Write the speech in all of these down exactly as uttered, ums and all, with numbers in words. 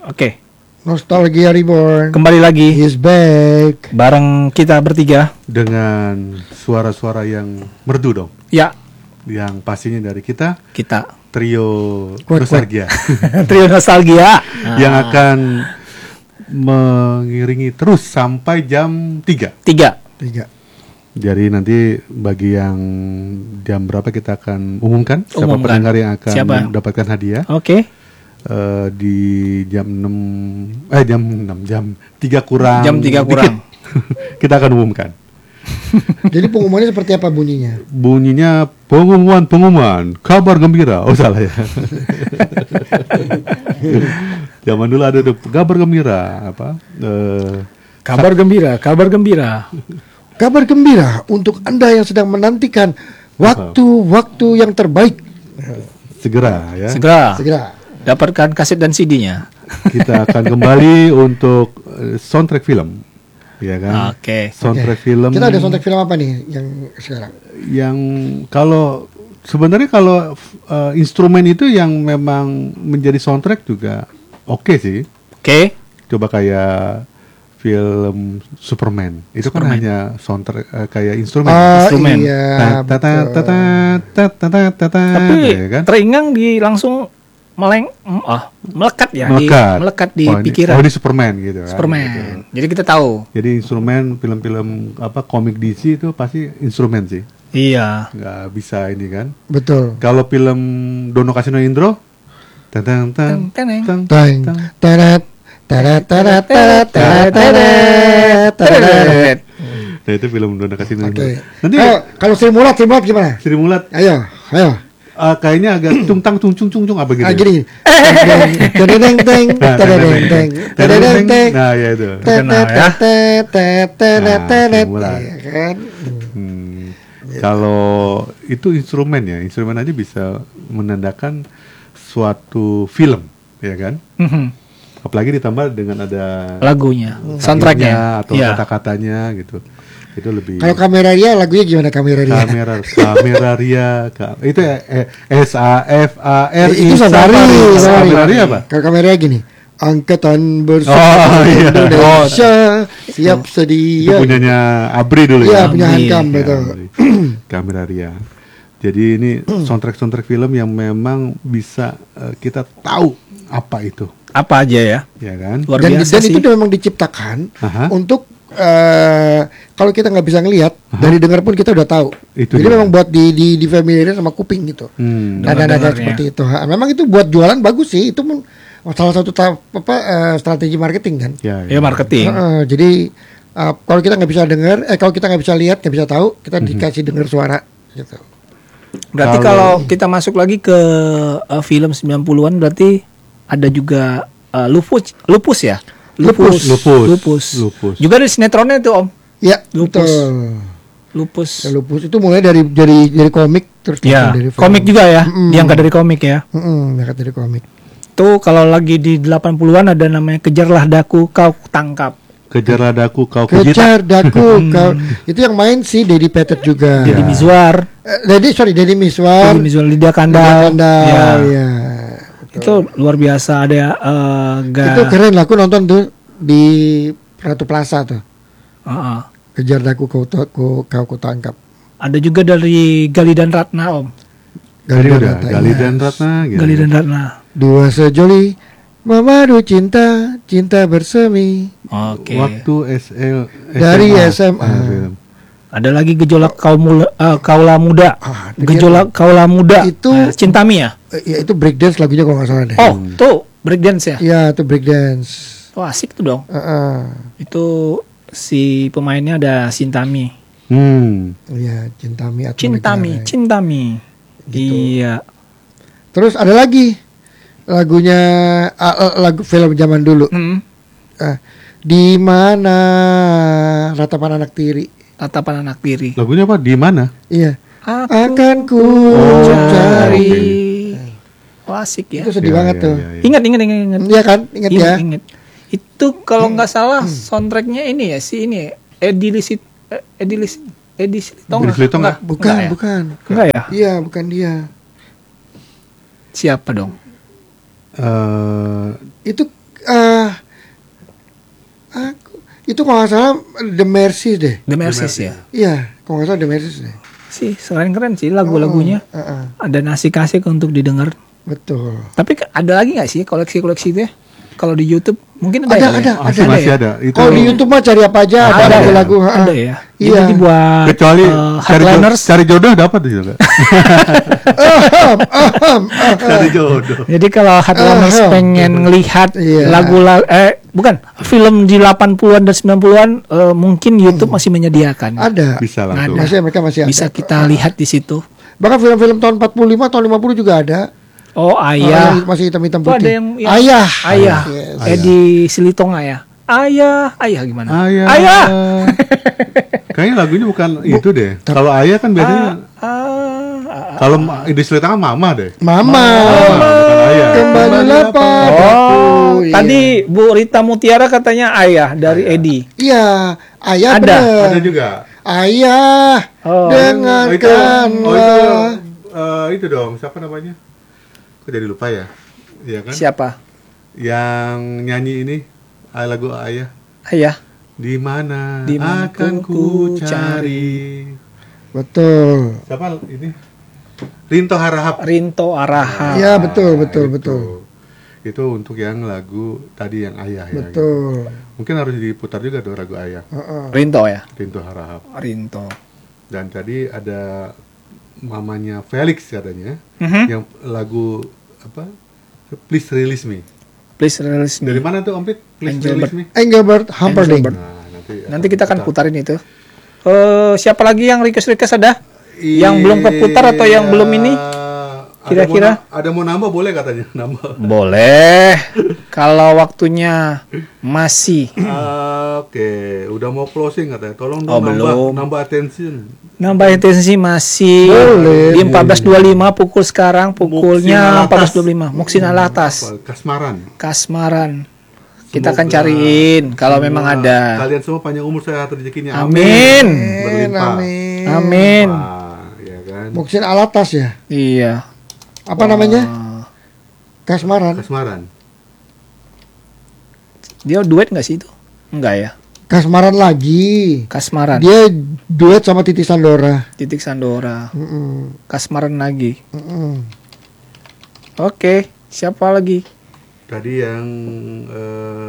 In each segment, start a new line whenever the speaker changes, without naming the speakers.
Oke.
Nostalgia Reborn.
Kembali lagi.
He's back.
Bareng kita bertiga.
Dengan suara-suara yang merdu dong.
Ya.
Yang pastinya dari kita.
Kita.
Trio
Kuat,
Nostalgia.
Trio Nostalgia.
Yang akan mengiringi terus sampai jam tiga.
Tiga.
Tiga.
Jadi nanti bagi yang jam berapa kita akan umumkan. Siapa
Umumkan.
pendengar yang akan
Siapa?
mendapatkan hadiah.
Oke. Okay.
Uh, di jam enam eh jam enam jam tiga kurang
jam tiga kurang
kita akan umumkan.
Jadi pengumumannya seperti apa bunyinya?
Bunyinya pengumuman pengumuman kabar gembira. Oh salah ya. Zaman dulu ada tuh kabar gembira apa? Uh,
kabar gembira, kabar gembira.
Kabar gembira untuk Anda yang sedang menantikan waktu-waktu yang terbaik.
Segera ya.
Segera.
Segera.
Dapatkan kaset dan C D-nya.
Kita akan kembali untuk uh, soundtrack film, ya kan?
Oke. Okay.
Soundtrack
okay.
film.
Kita ada soundtrack film apa nih yang sekarang?
Yang kalau sebenarnya kalau uh, instrumen itu yang memang menjadi soundtrack juga oke okay sih.
Oke. Okay.
Coba kayak film Superman itu Superman. Kan hanya soundtrack uh, kayak instrumen.
Oh,
instrumen.
Iya.
Tapi teringang di langsung meleng, ah, melekat ya,
melekat,
di, melekat di
oh,
pikiran.
Ini, oh ini Superman gitu.
Superman.
Kan, gitu.
Jadi kita tahu.
Jadi instrumen film-film apa komik D C itu pasti instrumen sih.
Iya.
Nggak bisa ini kan.
Betul.
Kalau film Dono Kasino Indro, tang tang tang
tang tang tarat tarat tarat tarat tarat tarat.
Nah itu film Dono Kasino Indro.
Nanti kalau Sri Mulat, Sri Mulat gimana?
Sri Mulat.
Ayo, ayo.
Uh, kayaknya agak tung tang tung cung cung cung apa gitu.
Ah gini. Teng teng teng teng teng teng.
Nah ya itu.
Kan.
Kalau itu instrumen ya, instrumen aja bisa menandakan suatu film, ya kan? Apalagi ditambah dengan ada
lagunya, soundtracknya
atau kata-katanya gitu. Itu lebih.
Kalau kamera Ria lagunya gimana kamera Ria?
Kamera kamera Ria ka, itu eh, S A F A R I.
Itu Safari.
Kamera Ria apa?
Kalau kamera gini, Angkatan Bersama
oh, iya.
Indonesia siap sedia.
Itu punyanya Abri dulu
ya. Iya,
ya.
punya Hankam betul.
Kamera Ria. Jadi ini soundtrack-soundtrack film yang memang bisa uh, kita tahu apa itu.
Apa aja ya?
Ya kan?
Luar dan, biasa dan sih. Itu memang diciptakan Aha. untuk Uh, kalau kita nggak bisa ngelihat, dari dengar pun kita udah tahu. Itu Jadi dia. Memang buat di di di familiar sama kuping gitu. Hmm. Nada-nada seperti itu. Ha, memang itu buat jualan bagus sih. Itu pun salah satu ta- apa uh, strategi marketing kan.
Ya, ya marketing.
Uh, uh, jadi uh, kalau kita nggak bisa dengar, eh kalau kita nggak bisa lihat, nggak bisa tahu, kita mm-hmm. dikasih dengar suara gitu.
Berarti kalau, kalau kita masuk lagi ke uh, film sembilan puluhan berarti ada juga uh, lupus lupus ya?
Lupus.
Lupus.
Lupus.
Lupus.
Juga ada sinetronnya tuh Om.
Ya,
lupus.
Betul.
Lupus.
Ya, lupus itu mulai dari dari dari komik terus
ya,
dari film.
Komik juga ya. Mm. Diangkat dari komik ya.
Heeh, diangkat dari komik.
Tuh kalau lagi di delapan puluhan ada namanya Kejarlah Daku Kau Tangkap.
Kejarlah Daku Kau
Kujita. Kejar Daku Kau. Itu yang main si Dedi Petet juga.
Dedi ya. Mizwar.
Eh, Dedi sorry Dedi Mizwar.
Dedi Mizwar Lydia Kandal.
Ya. ya.
Itu luar biasa ada uh,
ga... Itu keren lah aku nonton tuh di Ratu Plaza tuh.
Uh-uh.
Kejar Daku kau kau kau kau tangkap.
Ada juga dari Gali dan Ratna Om.
Gali, udah, Ratna, Gali ya. dan Ratna.
Gitu. Gali dan Ratna.
Dua sejoli memadu cinta, cinta bersemi.
Oke. Okay.
Waktu S L S M A.
Dari S M A.
Ah,
ada lagi gejolak kaum mula, uh, kaula muda. Ah, gejolak kaula muda.
Itu
uh, Cintami ya?
Ya itu breakdance lagunya kalau nggak salah deh.
Oh, hmm. tuh breakdance ya?
Iya, itu breakdance.
Oh, asik tuh dong.
Uh-uh.
Itu si pemainnya ada Cintami.
Hmm.
Iya, Cintami atau
Cintami, negara. Cintami. Gitu. Iya.
Terus ada lagi lagunya uh, lagu film zaman dulu. Hmm. Uh, di mana Ratapan Anak Tiri?
Ratapan Anak Tiri.
Lagunya apa? Di mana?
Iya.
Aku
akan ku
oh, cari.
Okay.
Oh, asik ya.
Itu sedih ya, banget
ya,
tuh.
Ya, ya.
Ingat, ingat, ingat, ingat.
Iya kan? Ingat, ingat ya.
Ingat. Itu kalau nggak salah soundtracknya ini ya si ini Edi Lisit Edi Lisit Edi Silitonga.
Enggak,
bukan,
enggak ya?
bukan.
Enggak ya?
Iya, bukan dia.
Siapa dong?
Uh,
itu uh, Itu kalau nggak salah The Mercy deh.
The Mercy ya.
Iya, kalau nggak salah The Mercy deh.
Sih, keren-keren sih lagu-lagunya.
Uh, uh, uh.
Ada nasi-kasih untuk didengar.
Betul.
Tapi ada lagi nggak sih koleksi-koleksi itu ya? Kalau di YouTube mungkin ada.
Ada,
ya?
ada,
masih,
ada.
masih
ya?
ada. Itu
Kalau di YouTube mah cari apa aja, ada,
Ada,
lagu-lagu.
ya?
ha.
Ada ya.
Iya.
Jadi buat
kecuali
uh,
cari, jo-
headliners.
cari jodoh dapat juga.
Ahem, ahem, ahem.
Cari jodoh.
Jadi kalau headliners
Uh-huh.
pengen ngelihat
Iya.
lagu eh bukan film di delapan puluhan dan sembilan puluhan eh, mungkin YouTube masih menyediakan.
Ada.
Bisa langsung.
Ada.
Masih mereka masih ada.
Bisa kita lihat di situ.
Bahkan film-film tahun empat puluh lima, tahun lima puluh juga ada.
Oh,
Oh,
Ayah.
yang masih hitam-hitam
Itu
putih.
ada yang, yang
Ayah.
Ayah.
Yes.
Edi Silitonga ya. Ayah, ayah gimana?
Ayah.
Ayah.
Kayaknya lagunya bukan itu deh. Kalau ayah kan biasanya
Ah, ah, ah.
kalau ma- di tangan mama deh.
Mama.
Mama, bukan ayah.
Kembalilah Pak.
Oh,
iya.
tadi Bu Rita Mutiara katanya ayah dari Edi.
Iya, ayah
Ada.
bener.
Ada juga.
Ayah,
Oh.
dengarkanlah.
Oh, itu, oh, itu, eh, itu dong. Siapa namanya? Kok jadi lupa ya? Iya kan?
Siapa?
Yang nyanyi ini ah, lagu ayah.
Ayah.
Di mana
Di mana
akan
ku
ku cari?
Betul.
Siapa ini? Rinto Harahap.
Rinto Araha.
Iya, betul, betul,
itu.
betul.
Itu untuk yang lagu tadi yang ayah ya.
Betul.
gitu. Mungkin harus diputar juga tuh lagu ayah.
Heeh.
Rinto ya.
Rinto Harahap.
Rinto.
Dan tadi ada mamanya Felix katanya
Mhm.
yang lagu apa? Please Release Me.
Please release me.
Dari mana tuh Om Pit? Please
Engelbert.
Release Me.
Engelbert Humperdinck.
Engelbert.
Nah, nanti
Nanti kita akan putarin itu. Eh siapa lagi yang request-request ada? Yang belum keputar atau yang belum ini? Kira-kira?
Ada mau, na- ada mau nambah boleh katanya nambah.
Boleh. Kalau waktunya masih
Ah, Oke, udah mau closing katanya. Tolong
Oh,
dong nambah,
belum.
nambah attention.
nambah intensi masih
Boleh.
di empat belas dua puluh lima pukul sekarang
Muksin
pukulnya empat belas dua puluh lima.
Alatas.
Muksin Alatas.
Apa? Kasmaran.
Kasmaran. Kita akan
Semoga
cariin kalau
semua-
memang ada.
Kalian semua panjang umur saya atur rezekinya.
Amin.
Berlimpah.
Amin.
Amin.
Ah, ya kan.
Muksin Alatas ya.
Iya.
Apa namanya?
Ah,
Kasmaran.
Kasmaran.
dia duet nggak sih itu? Enggak ya.
Kasmaran lagi.
Kasmaran.
Dia duet sama Titi Sandora.
Titik Sandora.
Mm-mm.
Kasmaran lagi.
Mm-mm.
Oke. Siapa lagi?
Tadi yang eh,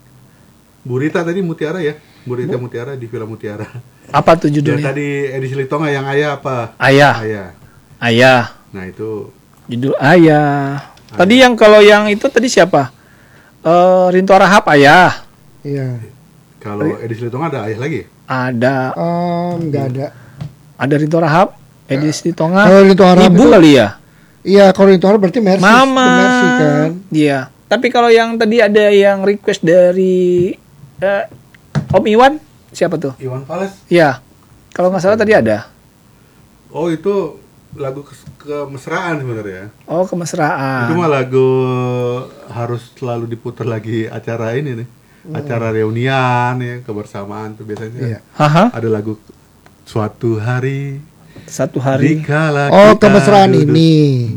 Bu Rita tadi Mutiara ya. Bu Rita Mutiara di film Mutiara.
Apa tuh
Dan
judulnya?
tadi Edi Silitonga yang ayah apa?
Ayah.
Ayah.
Ayah.
Nah itu
Judul Ayah. Tadi yang kalau yang itu tadi siapa? Eh Rinto Rahap Ayah.
Iya.
kalau Edi Silitonga ada ayah lagi.
Ada
Om, nggak ada.
ada Rinto Rahap, Edi Silitonga.
Kalau Rinto Harahap
Ibu
itu-
kali ya?
Iya, kalau itu berarti Mercy.
Mama.
Mercy kan.
Iya. Tapi kalau yang tadi ada yang request dari eh, Om Iwan, siapa tuh?
Iwan Fals.
Iya. Kalau nggak salah tadi ada.
Oh itu lagu kes- kemesraan sebenarnya.
Oh,
Itu
kemesraan.
mah lagu harus selalu diputar lagi acara ini nih. Acara reunian ya, kebersamaan tuh biasanya.
Iya.
Haha.
Ada lagu suatu hari
Satu hari.
dikala
Oh,
kita
kemesraan
duduk
ini.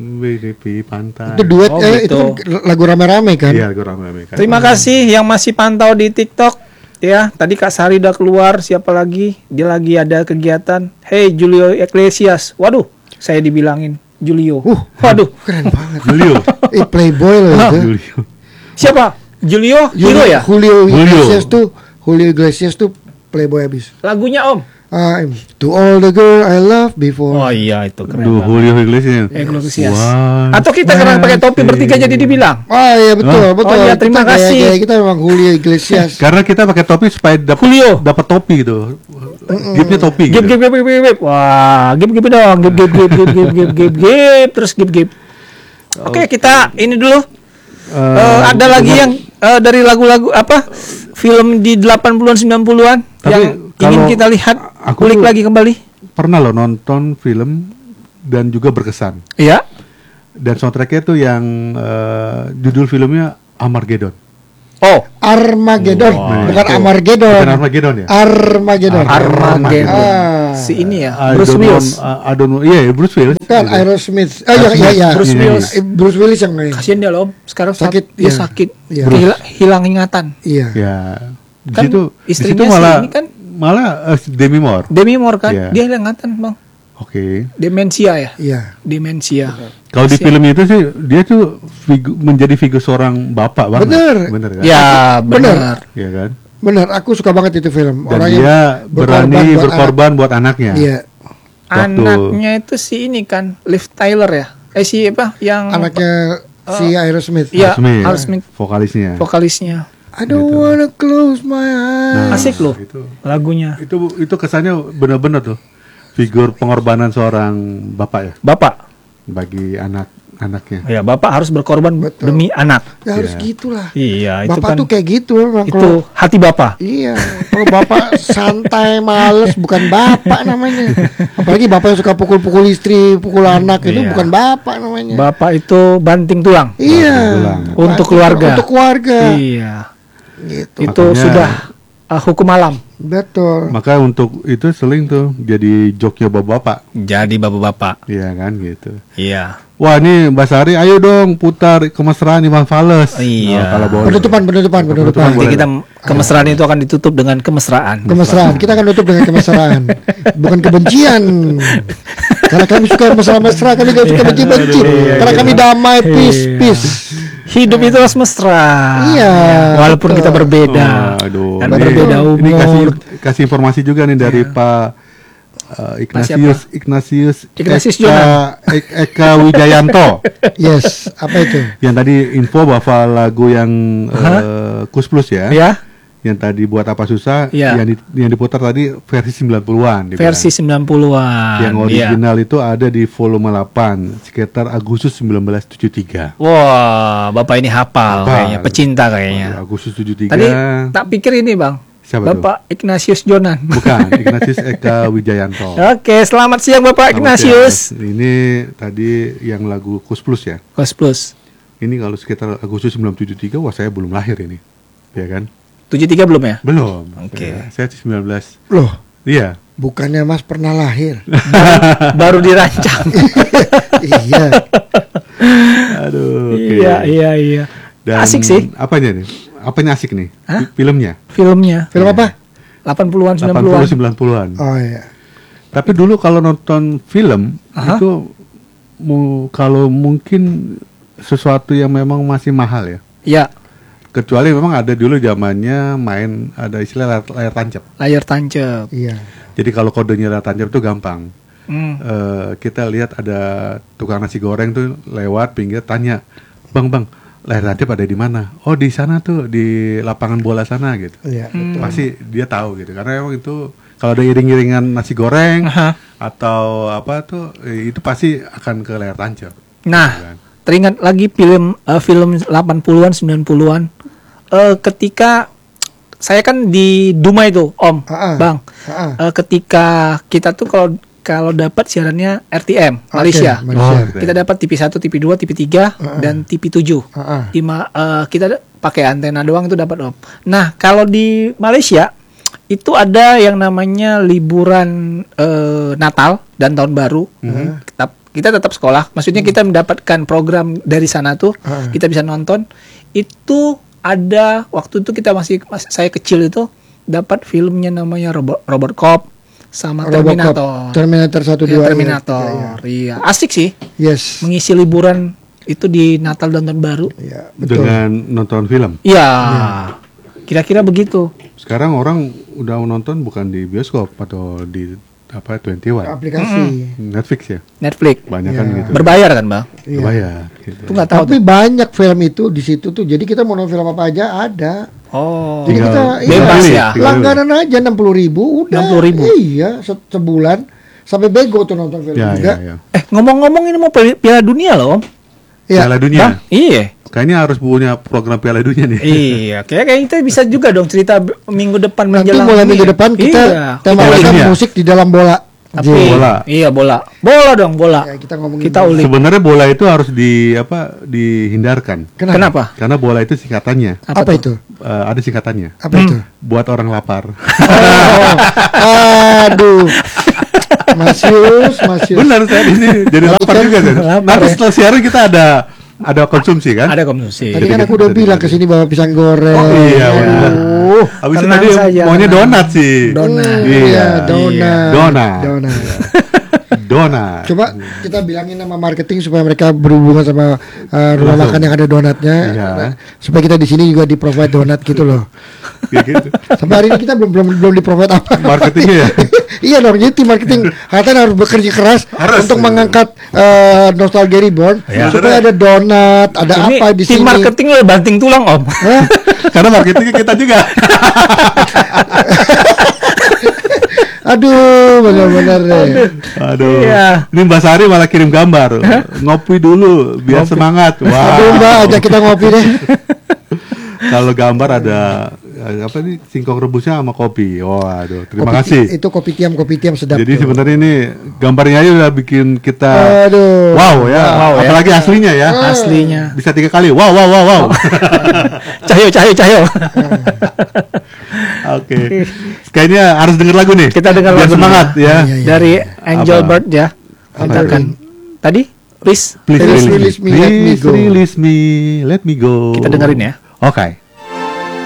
di pantai.
Itu duet
Oh,
eh, itu
gitu.
kan lagu rame-rame kan?
Iya, lagu rame-rame kan.
Terima kasih yang masih pantau di TikTok. Ya, tadi Kak Sari udah keluar, siapa lagi? Dia lagi ada kegiatan. Hey, Julio Iglesias. Waduh, saya dibilangin Julio.
Uh,
Waduh.
Keren banget.
Julio.
Eh, playboy loh itu.
Julio.
Siapa? Julio? Hero ya?
Julio
Julio.
Iglesias tuh, Julio Iglesias tuh playboy abis.
Lagunya Om.
Ah, em, to all the girl I love before.
Oh iya, itu keren
Duh,
banget.
Julio Iglesias.
Iglesias.
One
Atau kita sekarang pakai topi bertiga jadi dibilang.
Ah iya betul,
Oh.
betul.
Oh iya, terima
Kita gaya-
kasih.
gaya kita memang Julio Iglesias.
Karena kita pakai topi supaya dapat
Julio.
dapat topi gitu. Gipnya topi
Gip
gitu.
gip gip gip gip. Wah, gip gip dong. Gip gip gip gip gip gip gip gip terus gip gip. Oke, kita ini dulu. Eh, ada lagi yang eh, dari lagu-lagu apa? Film di delapan puluhan sembilan puluhan
Tapi
yang ingin
kalau
kita lihat,
aku
kulik
tuh-
lagi kembali.
Pernah loh nonton film dan juga berkesan.
Iya.
Dan soundtracknya tuh yang eh, judul filmnya Armageddon.
Oh,
Armageddon,
Wah,
bukan
itu.
Armageddon.
Bukan Armageddon ya?
Armageddon.
Armageddon.
Ah.
Si ini ya,
I
Bruce
don't
Willis.
know- I- I don't know. Iya, yeah, Bruce Willis.
Bukan Aerosmith. Oh iya iya iya.
Bruce
Iya,
Willis.
Eh, Bruce Willis yang main.
Kasian dia loh, Om. Sekarang sakit,
Sakit,
dia
iya.
sakit.
Iya.
Hila- hilang ingatan.
Iya.
Ya. Di
Kan
situ, di
istrinya
situ malah
si ini kan
malah uh, Demi Moore.
Demi Moore kan,
Iya.
dia ingatan bang,
Oke.
demensia ya,
Iya.
demensia.
Kalau di
Kasian.
film itu sih dia tuh figu- menjadi figur seorang bapak banget.
Bener.
Bener kan?
Ya
Bener.
benar.
Iya kan?
Benar, aku suka banget itu film.
Dan
Orang
dia
yang
berani
buat
berkorban buat anaknya.
anak. Iya.
Waktu-
Anaknya itu si ini kan, Liv Tyler ya, eh si apa yang
Anaknya si Aerosmith.
Iya,
Aerosmith,
Aerosmith.
vokalisnya.
vokalisnya.
I don't wanna close my eyes.
Nah,
Asik loh
Itu
lagunya.
itu itu kesannya benar-benar tuh figur pengorbanan seorang bapak ya
Bapak,
bagi anak-anaknya.
ya bapak harus berkorban
Betul.
demi anak.
Ya harus
Iya.
gitulah.
Iya, itu
Bapak
kan
tuh kayak gitu memang.
itu
Kalau-
hati bapak.
Iya, kalau bapak santai, males, bukan bapak namanya. Apalagi bapak yang suka pukul-pukul istri, pukul anak, itu
Iya.
bukan bapak namanya.
Bapak itu banting tulang.
Iya.
Tulang.
Untuk
Pasti
keluarga.
Untuk keluarga.
Iya,
Gitu.
itu
Makanya-
sudah uh, hukum alam.
Betul.
Maka untuk itu sering tuh jadi joknya bapak-bapak.
Jadi bapak-bapak.
Iya kan gitu.
Iya.
Wah ini Mbak Sari, ayo dong putar kemesraan Iwan Fals.
Iya.
Nah, kalau boleh.
Penutupan, penutupan, penutupan.
Nanti kita kemesraan itu akan ditutup dengan kemesraan.
Kemesraan. Kita akan tutup dengan kemesraan, bukan kebencian. Karena kami suka mesra-mesra, kami gak suka benci-benci.
Iya,
Karena
iya.
kami damai, peace,
Iya.
peace.
Hidup itu harus mesra.
Iya,
Walaupun
betul.
kita berbeda.
Oh, aduh,
Dan
ini-
berbeda
Ini kasih
umur.
kasih informasi juga nih dari Pak uh, Ignatius Ignatius
Ignatius
Eka,
Jonan.
Ek- Eka Wijayanto
Yes, apa itu?
yang tadi info bahwa lagu yang uh, Kus Plus ya,
Ya,
yang tadi buat apa susah,
Iya.
yang, di, yang diputar tadi versi sembilan puluhan. dia
versi
bilang.
sembilan puluhan.
Yang original itu ada di volume delapan sekitar Agustus seribu sembilan ratus tujuh puluh tiga.
Wah, Bapak ini hafal
Hafal.
kayaknya, pecinta kayaknya.
Agustus tujuh puluh tiga.
Tadi tak pikir ini, Bang.
Siapa
Bapak Ignatius Jonan.
Bukan, Ignatius Eka Wijayanto.
Oke, selamat siang Bapak
Selamat
Ignatius.
siang. Ini tadi yang lagu Kus Plus ya.
Kos Plus.
Ini kalau sekitar Agustus seribu sembilan ratus tujuh puluh tiga, wah saya belum lahir ini. Ya kan?
tujuh puluh tiga belum ya?
Belum.
Oke.
Saya, saya sembilan belas.
Loh,
Iya.
bukannya Mas pernah lahir?
Baru dirancang.
Iya.
Aduh, oke.
Iya, iya, iya.
Dan
Asik sih
apanya nih? Apanya asik nih?
Hah?
Filmnya?
filmnya.
Film apa?
delapan puluhan, sembilan
delapan
puluhan.
puluh sembilan puluhan.
Oh iya.
Tapi dulu kalau nonton film
Aha.
itu mu, kalau mungkin sesuatu yang memang masih mahal ya.
Ya,
Kecuali memang ada dulu zamannya main ada istilah layar, layar tancap.
layar tancap.
Iya.
Jadi kalau kodenya layar tancap itu gampang.
Hmm.
Eh, kita lihat ada tukang nasi goreng tuh lewat pinggir tanya, "Bang, Bang, layar tancap ada di mana?" "Oh, di sana tuh, di lapangan bola sana," gitu.
Iya.
Hmm.
Pasti dia tahu gitu. Karena emang itu kalau ada iring-iringan nasi goreng
Aha.
atau apa tuh eh, itu pasti akan ke layar tancap.
Nah, teringat lagi film eh, film delapan puluhan, sembilan puluhan. Eh, ketika saya kan di Duma itu, Om,
Ah, ah.
Bang.
Ah, ah.
Eh, ketika kita tuh kalau kalau dapat siarannya R T M Malaysia.
Oke, Malaysia.
Oh,
Kita dapat T V satu, T V dua, T V tiga
Ah, ah.
dan T V tujuh.
Ah, ah.
Di ma- eh, kita da- pakai antena doang itu dapat, Om. Nah, kalau di Malaysia itu ada yang namanya liburan eh, Natal dan Tahun Baru. Tetap- kita tetap sekolah. Maksudnya kita mendapatkan program dari sana tuh,
Ah.
kita bisa nonton. Itu ada waktu itu kita masih, masih saya kecil itu dapat filmnya namanya Robot Robot Cop sama
Robocop.
Terminator.
Terminator satu
Iya,
dua.
Terminator. Iya, asik sih
Yes.
mengisi liburan itu di Natal dan Tahun Baru.
Iya, betul.
Dengan nonton film.
Iya. Kira-kira begitu.
Sekarang orang udah nonton bukan di bioskop atau di apa dua puluh satu
Aplikasi.
Netflix ya.
Netflix.
Banyak kan
Iya.
gitu.
Berbayar kan, Bang?
Iya.
Bayar gitu.
Itu nggak tahu
Tapi
tuh.
banyak film itu di situ tuh. Jadi kita mau nonton film apa aja ada.
Oh.
Jadi kita
Tinggal
iya,
bebas ya?
tinggal
langganan aja enam puluh ribu udah.
enam puluh ribu.
Iya, se- sebulan sampai bego tuh nonton film
Ya,
juga.
ya, ya.
Eh, ngomong-ngomong ini mau Pi- Piala Dunia loh, Om.
Iya.
Piala Dunia.
Bang, iya.
Kayaknya harus punya program Piala Dunia nih.
Iya, kayak kayak kita bisa juga dong cerita b- minggu depan
Nanti
menjelang
mulai
ini
minggu
ya.
depan kita
Iya.
tema
Piala
kita
Dunia.
musik di dalam bola.
Tapi
Jadi,
Bola.
Iya, bola. Bola dong, bola.
ya, kita ngomongin
Kita
bola.
ulik.
Sebenarnya bola itu harus di apa dihindarkan.
Kenapa?
Kenapa?
Karena bola itu singkatannya.
Apa, itu?
Eh, ada singkatannya.
Apa itu?
Buat orang lapar.
Oh, aduh. Mas Yus, Mas Yus.
Benar saya ini jadi lapar juga kan.
Lapar
Nanti
ya.
setelah siaran kita ada ada konsumsi kan?
Ada konsumsi.
Tadi kan aku udah bilang ke sini bawa pisang goreng.
Oh, iya, benar.
Aduh. Oh,
habis itu
tenang
tadi
saja,
maunya
tenang.
donat sih.
Donat.
Iya,
Iya, donat.
Donat.
Donat.
Donat.
Coba kita bilangin sama marketing supaya mereka berhubungan sama uh, rumah
Langsung.
makan yang ada donatnya,
Iya.
Nah, supaya kita di sini juga di provide donat gitu loh.
Kayak gitu.
Sampai hari ini kita belum belum belum di provide apa.
Marketingnya ya.
Iya dong, jadi tim marketing Hatan harus bekerja keras
Harus.
untuk mengangkat uh, Nostalgia Reborn
Ya.
supaya ada donat, ada
Ini
apa di
tim
sini.
marketing lo banting tulang om.
Hah?
Karena marketingnya kita juga.
Aduh, benar-benar deh.
Aduh.
Iya.
Ini Mbak Sari malah kirim gambar. Ngopi dulu biar semangat. Wah.
Aduh Mbak, ajak kita ngopi deh.
Kalau gambar ada eh, apa nih singkong rebusnya sama kopi. Waduh, terima
Kopi
kasih.
ti- Itu kopi tiam, kopi tiam sedap.
Jadi
tuh.
sebenarnya ini gambarnya aja udah bikin kita
Aduh.
wow ya.
Wow, ya.
Apalagi aslinya ya.
Aslinya.
Bisa tiga kali. Wow wow wow wow.
Cahyo cahyo cahyo.
Oke. Kayaknya harus denger lagu nih.
Kita dengar
biar
lagu
semangat
dulu.
ya.
Iya, iya.
Dari Angel
Apa?
Bird ya. Kita
Apa?
akan tadi Riz.
Please
Please
release
release
me.
me, let me
Please
go.
release me, let me go.
Kita dengerin ya.
Oke.